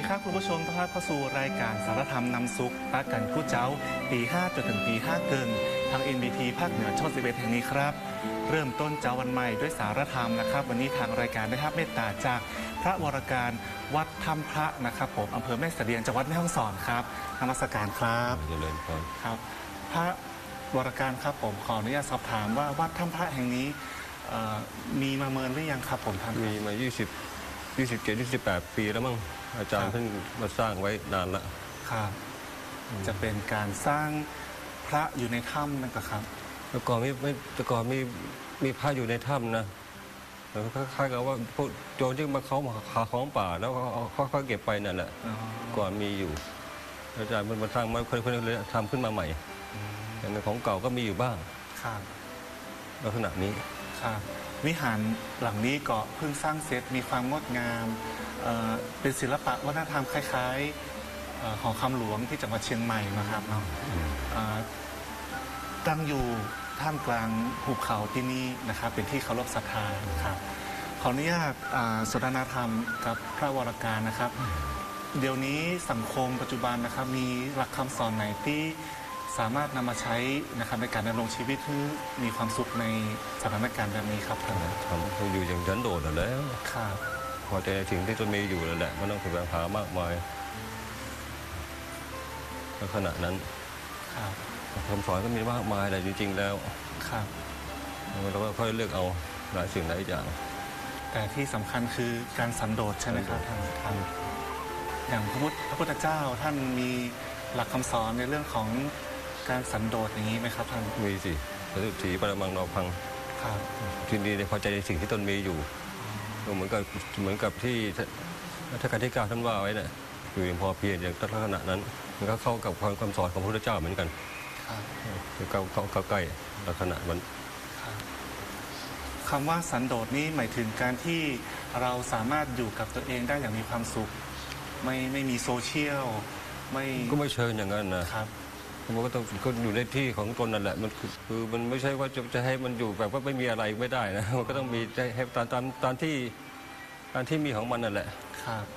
ครับคุณผู้ชมต้อนรับเข้าสู่รายการสารธรรมนำสุขปะกันกู้เจ้าปี5จนถึงปี5เกินทาง NBT ภาคเหนือช่อง11แห่งนี้ครับเริ่มต้นเจ้าวันใหม่ด้วยสารธรรมนะครับวันนี้ทางรายการได้รับเมตตาจากพระวรการวัดถ้ำพระนะครับผมอำเภอแม่เสลียงจังหวัดแม่ฮ่องสอนครับนมัสการครับเจริญพรครับพระวรการครับผมขออนุญาตสอบถามว่าวัดถ้ำพระแห่งนี้มีมาเมินหรือยังครับผมท่านมีมา27-28 ปีแล้วมั้งอาจารย์เพิ่งมาสร้างไว้นานละครับจะเป็นการสร้างพระอยู่ในถ้ำนั่นก็ครับแต่ก่อนมีพระอยู่ในถ้ำนะแล้วคล้ายๆกับว่าพวกโจรที่มาเขาหาของป่าแล้วเขาเก็บไปนั่นแหละก่อนมีอยู่อาจารย์มันมาสร้างมาคนเลยทำขึ้นมาใหม่แต่ของเก่าก็มีอยู่บ้างครับลักษณะนี้ครับวิหารหลังนี้ก็เพิ่งสร้างเสร็จมีความงดงามเป็นศิลปะวัฒนธรรมคล้ายๆหอคำหลวงที่จังหวัดเชียงใหม่นะครับเนาะตั้งอยู่ท่ามกลางภูเขาที่นี่นะครับเป็นที่เคารพศรัทธาครับขออนุญาตสนทนาธรรมกับพระวรการนะครับเดี๋ยวนี้สังคมปัจจุบันนะครับมีหลักคำสอนไหนที่สามารถนำมาใช้นะครับในการดำรงชีวิตที่มีความสุขในสถานการณ์แบบนี้ครับท่านทำอยู่อย่างฉันโดดแล้วครับพอใจในสิ่งที่ตนมีอยู่แล้วแหละไม่ต้องแสวงหามากมายลักษณะนั้นครับคำสอนก็มีมากมายแต่จริงๆแล้วครับเราก็ค่อยเลือกเอาหลายสิ่งหลายอย่างแต่ที่สำคัญคือการสันโดษใช่ไหมครับท่านอย่างพระพุทธเจ้าท่านมีหลักคำสอนในเรื่องของการสันโดษอย่างนี้ไหมครับท่านมีสิปฏิถีปรมังนอพังครับทีนี้พอใจในสิ่งที่ตนมีอยู่เหมือนกับที่รัชกาลที่9ท่านว่าไว้เนี่ยอยู่อย่างพอเพียงอย่างลักษณะนั้นมันก็เข้ากับคำสอนของพระพุทธเจ้าเหมือนกันเข้าใกล้ลักษณะมันคำว่าสันโดษนี้หมายถึงการที่เราสามารถอยู่กับตัวเองได้อย่างมีความสุขไม่มีโซเชียลก็ไม่เชิญอย่างนั้นนะครับมันก็ต้องอยู่ในที่ของตนนั่นแหละมันคือมันไม่ใช่ว่าจะให้มันอยู่แบบว่าไม่มีอะไรไม่ได้นะมันก็ต้องมีให้ตามที่มีของมันนั่นแหละครับ